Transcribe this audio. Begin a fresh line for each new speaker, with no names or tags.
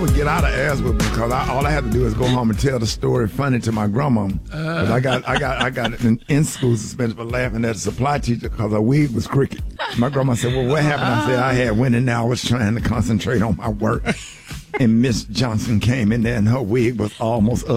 would get out of ass with me because all I had to do is go home and tell the story funny to my grandma. But I got in school suspension for laughing at the supply teacher because her wig was crooked. My grandma said, "Well, what happened?" I said, "I had winning hours trying to concentrate on my work." And Miss Johnson came in there and her wig was almost up.